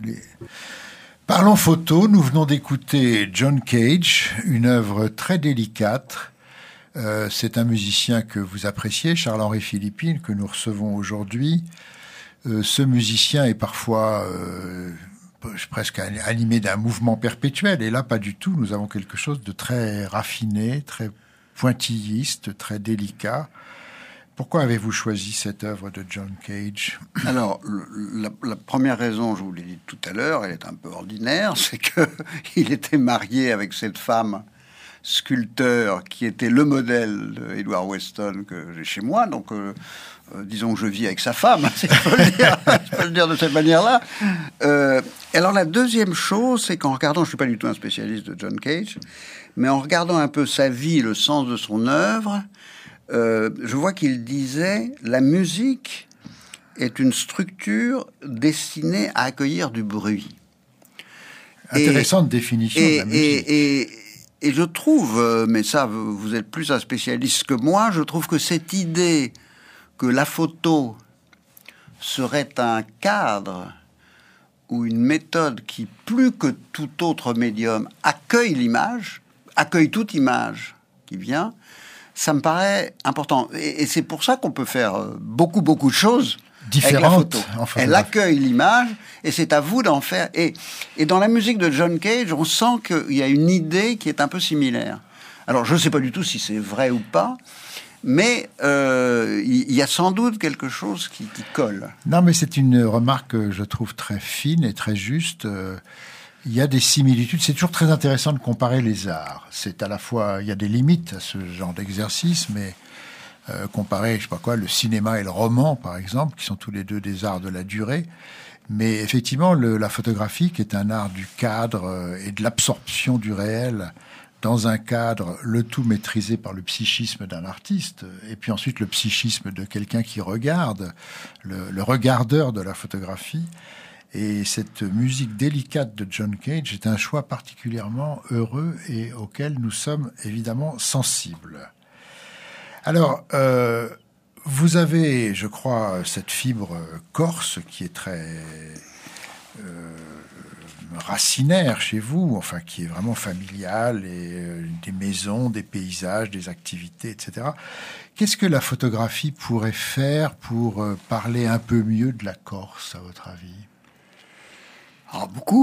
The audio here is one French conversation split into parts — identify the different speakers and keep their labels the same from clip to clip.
Speaker 1: Parlons photo, nous venons d'écouter John Cage, une œuvre très délicate. C'est un musicien que vous appréciez, Charles-Henri Philippine, que nous recevons aujourd'hui. Ce musicien est parfois presque animé d'un mouvement perpétuel, et là, pas du tout. Nous avons quelque chose de très raffiné, très pointilliste, très délicat. Pourquoi avez-vous choisi cette œuvre de John Cage?
Speaker 2: Alors, la première raison, je vous l'ai dit tout à l'heure, elle est un peu ordinaire, c'est que il était marié avec cette femme sculpteur qui était le modèle de Edward Weston que j'ai chez moi. Donc, disons que je vis avec sa femme, si je peux le dire de cette manière-là. Alors, la deuxième chose, c'est qu'en regardant, je suis pas du tout un spécialiste de John Cage, mais en regardant un peu sa vie, le sens de son œuvre, je vois qu'il disait « La musique est une structure destinée à accueillir du bruit. »
Speaker 1: Intéressante définition de la musique.
Speaker 2: Et je trouve, mais ça, vous êtes plus un spécialiste que moi, je trouve que cette idée que la photo serait un cadre ou une méthode qui, plus que tout autre médium, accueille l'image, accueille toute image qui vient, ça me paraît important. Et c'est pour ça qu'on peut faire beaucoup de choses différentes avec la photo. Elle accueille l'image et c'est à vous d'en faire. Et dans la musique de John Cage, on sent qu'il y a une idée qui est un peu similaire. Alors, je ne sais pas du tout si c'est vrai ou pas, mais il y a sans doute quelque chose qui colle.
Speaker 1: Non, mais c'est une remarque que je trouve très fine et très juste. Il y a des similitudes. C'est toujours très intéressant de comparer les arts. C'est à la fois, il y a des limites à ce genre d'exercice, mais comparer, je sais pas quoi, le cinéma et le roman, par exemple, qui sont tous les deux des arts de la durée. Mais effectivement, la photographie, qui est un art du cadre et de l'absorption du réel dans un cadre, le tout maîtrisé par le psychisme d'un artiste, et puis ensuite le psychisme de quelqu'un qui regarde, le regardeur de la photographie. Et cette musique délicate de John Cage est un choix particulièrement heureux et auquel nous sommes évidemment sensibles. Alors, vous avez, je crois, cette fibre corse qui est très racinaire chez vous, enfin qui est vraiment familiale, et des maisons, des paysages, des activités, etc. Qu'est-ce que la photographie pourrait faire pour parler un peu mieux de la Corse, à votre avis?
Speaker 2: Ah, beaucoup.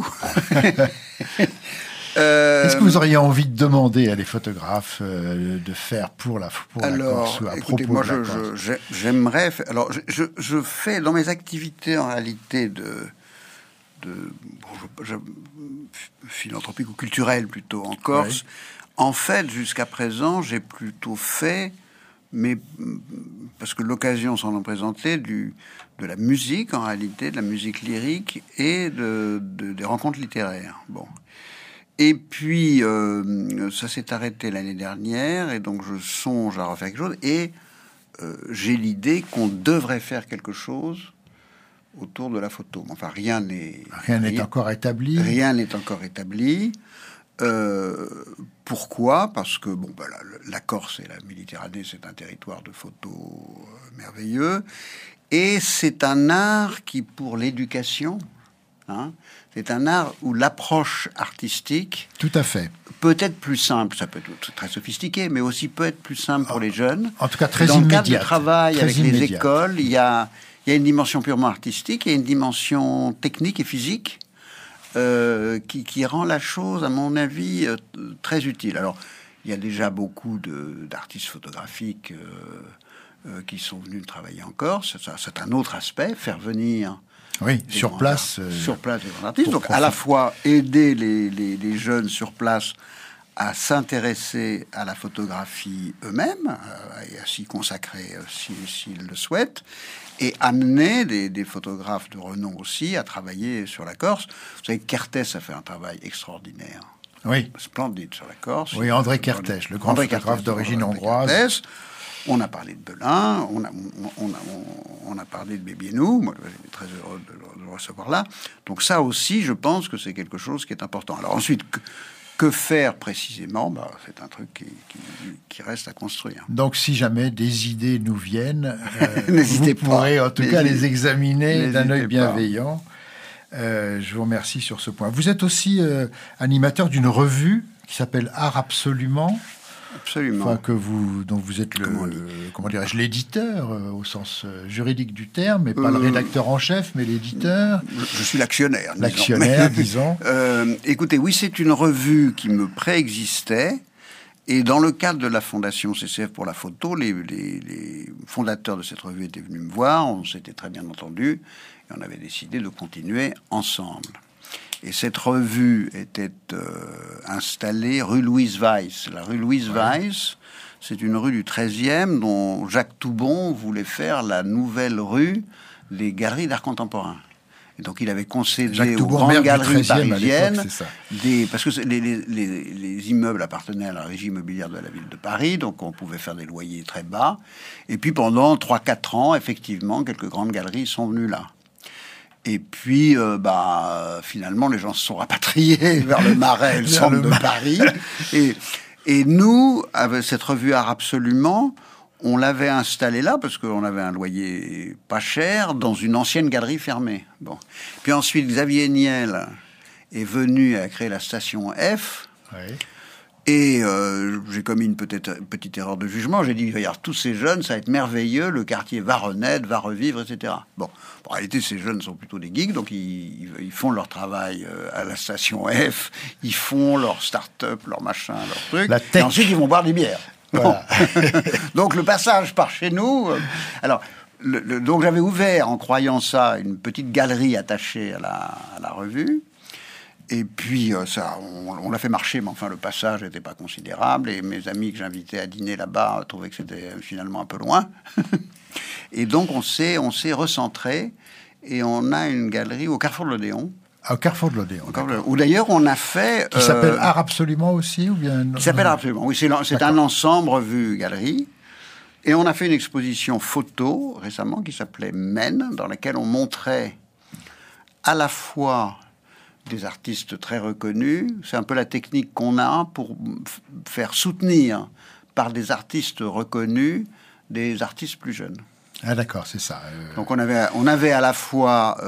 Speaker 1: Qu'est-ce que vous auriez envie de demander à les photographes de faire pour la Corse, à
Speaker 2: écoutez,
Speaker 1: propos
Speaker 2: moi,
Speaker 1: de la Corse?
Speaker 2: j'aimerais... Alors, je fais dans mes activités, en réalité, philanthropique ou culturelle, plutôt, en Corse. Oui. En fait, jusqu'à présent, j'ai plutôt fait, mais parce que l'occasion s'en est présentée, de la musique, en réalité, de la musique lyrique et des rencontres littéraires. Bon. Et puis, ça s'est arrêté l'année dernière, et donc je songe à refaire quelque chose, et j'ai l'idée qu'on devrait faire quelque chose autour de la photo. Enfin, rien n'est
Speaker 1: encore établi.
Speaker 2: Rien n'est encore établi. Pourquoi? Parce que bon, la Corse et la Méditerranée, c'est un territoire de photos merveilleux, et c'est un art qui, pour l'éducation, c'est un art où l'approche artistique,
Speaker 1: tout à fait,
Speaker 2: peut être plus simple. Ça peut être très sophistiqué, mais aussi peut être plus simple pour les jeunes.
Speaker 1: En tout cas, très
Speaker 2: dans
Speaker 1: immédiat.
Speaker 2: Dans le cadre du travail avec les écoles, il y a une dimension purement artistique et une dimension technique et physique qui rend la chose, à mon avis, très utile. Alors, il y a déjà beaucoup d'artistes photographiques qui sont venus travailler en Corse. C'est un autre aspect, faire venir...
Speaker 1: Oui, sur place.
Speaker 2: Sur place, les grands artistes. Donc, à la fois aider les jeunes sur place à s'intéresser à la photographie eux-mêmes et à s'y consacrer s'ils le souhaitent, et amener des photographes de renom aussi à travailler sur la Corse. Vous savez, Kertész a fait un travail extraordinaire.
Speaker 1: Oui.
Speaker 2: Splendide sur la Corse.
Speaker 1: Oui, André Kertész, le grand photographe d'origine hongroise.
Speaker 2: Kertész. On a parlé de Belin, on a parlé de Bébiénou. Moi, j'étais très heureux de le recevoir là. Donc ça aussi, je pense que c'est quelque chose qui est important. Alors ensuite, que faire précisément? C'est un truc qui reste à construire.
Speaker 1: Donc si jamais des idées nous viennent,
Speaker 2: vous
Speaker 1: pourrez en tout cas les examiner d'un œil bienveillant. Je vous remercie sur ce point. Vous êtes aussi animateur d'une revue qui s'appelle Art Absolument.
Speaker 2: Absolument.
Speaker 1: Enfin, dont vous êtes comment dirais-je, l'éditeur au sens juridique du terme, mais pas le rédacteur en chef, mais l'éditeur.
Speaker 2: Je suis l'actionnaire.
Speaker 1: L'actionnaire, disons.
Speaker 2: Écoutez, oui, c'est une revue qui me préexistait. Et dans le cadre de la fondation CCF pour la photo, les fondateurs de cette revue étaient venus me voir, on s'était très bien entendus, et on avait décidé de continuer ensemble. Et cette revue était installée rue Louise Weiss. La rue Louise Weiss, c'est une rue du 13e dont Jacques Toubon voulait faire la nouvelle rue des galeries d'art contemporain. Et donc il avait concédé aux grandes galeries parisiennes, parce que les immeubles appartenaient à la régie immobilière de la ville de Paris, donc on pouvait faire des loyers très bas. Et puis pendant 3-4 ans, effectivement, quelques grandes galeries sont venues là. Et puis, finalement, les gens se sont rapatriés vers le Marais, le centre de Paris. Et nous, avec cette revue Art Absolument, on l'avait installée là parce qu'on avait un loyer pas cher dans une ancienne galerie fermée. Bon. Puis ensuite, Xavier Niel est venu à créer la station F. Oui. Et j'ai commis une petite erreur de jugement. J'ai dit, il va y avoir tous ces jeunes, ça va être merveilleux, le quartier va renaître, va revivre, etc. Bon, en réalité, ces jeunes sont plutôt des geeks, donc ils font leur travail à la station F, ils font leur start-up, leur machin, leur truc. La tech. Et ensuite, ils vont boire des bières. Voilà. Donc le passage par chez nous... alors, donc j'avais ouvert, en croyant ça, une petite galerie attachée à la revue. Et puis, on l'a fait marcher, mais enfin, le passage n'était pas considérable. Et mes amis que j'invitais à dîner là-bas trouvaient que c'était finalement un peu loin. Et donc, on s'est recentré. Et on a une galerie au Carrefour de l'Odéon.
Speaker 1: Au Carrefour de l'Odéon.
Speaker 2: Où d'ailleurs, on a fait...
Speaker 1: Qui s'appelle Art Absolument aussi, ou bien...
Speaker 2: Qui s'appelle Art Absolument, oui. C'est un ensemble revue-galerie. Et on a fait une exposition photo, récemment, qui s'appelait Men, dans laquelle on montrait à la fois... des artistes très reconnus. C'est un peu la technique qu'on a pour faire soutenir par des artistes reconnus des artistes plus jeunes.
Speaker 1: Ah d'accord, c'est ça.
Speaker 2: Donc on avait à la fois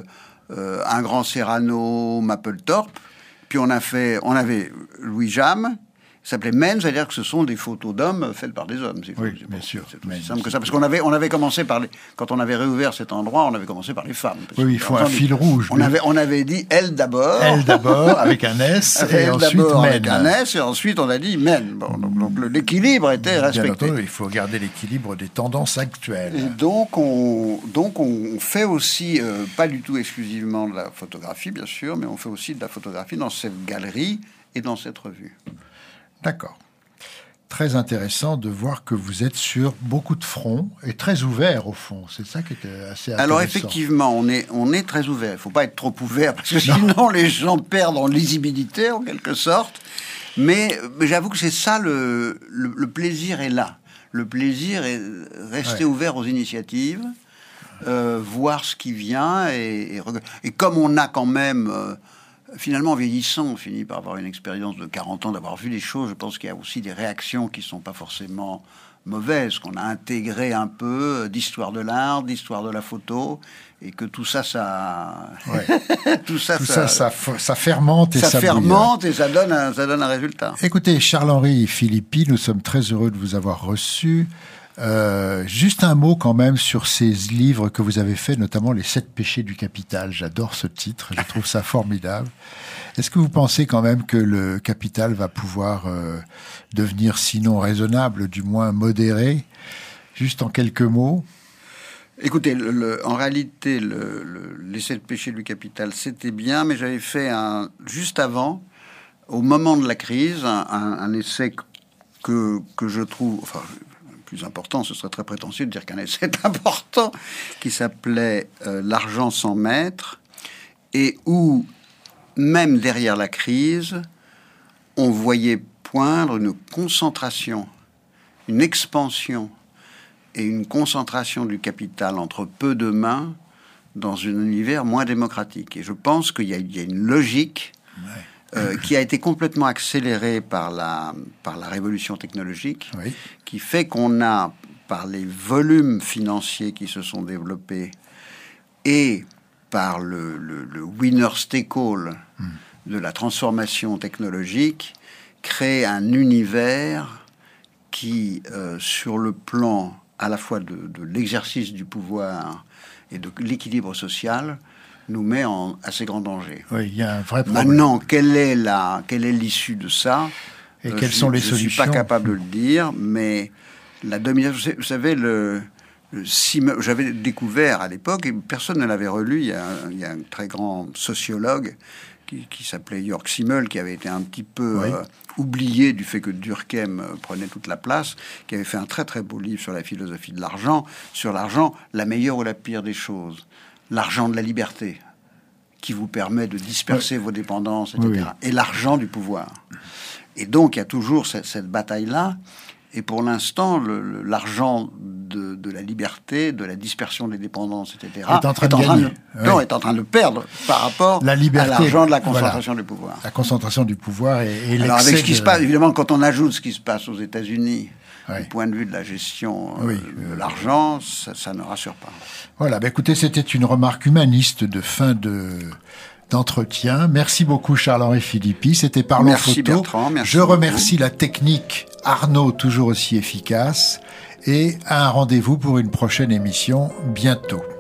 Speaker 2: un grand Serrano, Mapplethorpe, puis on avait Louis Jamme. Ça s'appelait Men, c'est-à-dire que ce sont des photos d'hommes faites par des hommes.
Speaker 1: Oui, bien sûr.
Speaker 2: C'est aussi simple que ça. Parce qu'on avait commencé par quand on avait réouvert cet endroit, on avait commencé par les femmes.
Speaker 1: Oui, il faut un fil rouge.
Speaker 2: On avait dit elle d'abord.
Speaker 1: Elle d'abord, avec un S, et ensuite Men.
Speaker 2: Avec un S, et ensuite on a dit Men. Bon, donc l'équilibre était respecté.
Speaker 1: Bien entendu, il faut garder l'équilibre des tendances actuelles.
Speaker 2: Et donc on fait aussi, pas du tout exclusivement de la photographie, bien sûr, mais on fait aussi de la photographie dans cette galerie et dans cette revue.
Speaker 1: D'accord. Très intéressant de voir que vous êtes sur beaucoup de fronts et très ouvert au fond. C'est ça qui était assez intéressant.
Speaker 2: Alors effectivement, on est très ouvert. Il ne faut pas être trop ouvert parce que sinon les gens perdent en lisibilité en quelque sorte. Mais j'avoue que c'est ça le plaisir est là. Le plaisir est rester ouvert aux initiatives, voir ce qui vient et comme on a quand même... finalement, en vieillissant, on finit par avoir une expérience de 40 ans, d'avoir vu les choses. Je pense qu'il y a aussi des réactions qui ne sont pas forcément mauvaises, qu'on a intégré un peu d'histoire de l'art, d'histoire de la photo, et que tout ça,
Speaker 1: ça fermente et ça
Speaker 2: fermente et ça donne un résultat.
Speaker 1: Écoutez, Charles-Henri Philippi, nous sommes très heureux de vous avoir reçu. Juste un mot quand même sur ces livres que vous avez faits, notamment Les 7 péchés du capital. J'adore ce titre, je trouve ça formidable. Est-ce que vous pensez quand même que le capital va pouvoir devenir sinon raisonnable, du moins modéré? Juste en quelques mots.
Speaker 2: Écoutez, en réalité, Les 7 péchés du capital, c'était bien, mais j'avais fait juste avant, au moment de la crise, un essai que je trouve... Enfin, plus important, ce serait très prétentieux de dire qu'un essai est important, qui s'appelait L'argent sans maître, et où, même derrière la crise, on voyait poindre une concentration, une expansion et une concentration du capital entre peu de mains dans un univers moins démocratique. Et je pense qu'il y a une logique qui a été complètement accélérée par la révolution technologique, qui fait qu'on a, par les volumes financiers qui se sont développés et par le winner's take all de la transformation technologique, crée un univers qui, sur le plan à la fois de l'exercice du pouvoir et de l'équilibre social, nous met en assez grand danger.
Speaker 1: Oui, il y a un vrai problème.
Speaker 2: Maintenant, quelle est l'issue de ça?
Speaker 1: Et quelles sont les solutions?
Speaker 2: Je ne suis pas capable de le dire, mais la domination... Vous savez, j'avais découvert à l'époque, et personne ne l'avait relu, il y a un très grand sociologue qui s'appelait Jörg Simmel, qui avait été un petit peu oublié du fait que Durkheim prenait toute la place, qui avait fait un très très beau livre sur la philosophie de l'argent, sur l'argent, la meilleure ou la pire des choses. L'argent de la liberté, qui vous permet de disperser vos dépendances, etc. Et l'argent du pouvoir. Et donc, il y a toujours cette bataille-là. Et pour l'instant, l'argent de la liberté, de la dispersion des dépendances, etc., est en train de perdre par rapport à l'argent de la concentration du pouvoir.
Speaker 1: La concentration du pouvoir et
Speaker 2: alors, avec ce qui se passe, évidemment, quand on ajoute ce qui se passe aux États-Unis, du point de vue de la gestion de l'argent, ça ne rassure pas.
Speaker 1: Voilà, écoutez, c'était une remarque humaniste de fin d'entretien. Merci beaucoup Charles-Henri Philippi, c'était Parlons
Speaker 2: Merci
Speaker 1: Photo.
Speaker 2: Bertrand, merci
Speaker 1: Je
Speaker 2: beaucoup.
Speaker 1: remercie la technique Arnaud, toujours aussi efficace, et un rendez-vous pour une prochaine émission bientôt.